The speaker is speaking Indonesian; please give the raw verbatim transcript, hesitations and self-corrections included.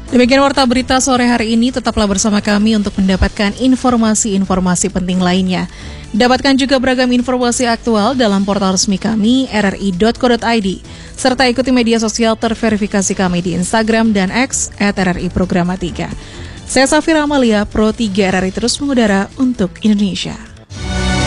Demikian Warta Berita sore hari ini, tetaplah bersama kami untuk mendapatkan informasi-informasi penting lainnya. Dapatkan juga beragam informasi aktual dalam portal resmi kami r r i dot co dot i d, serta ikuti media sosial terverifikasi kami di Instagram dan X at r r i programa tiga. Saya Safira Amalia, Pro tiga R R I terus mengudara untuk Indonesia.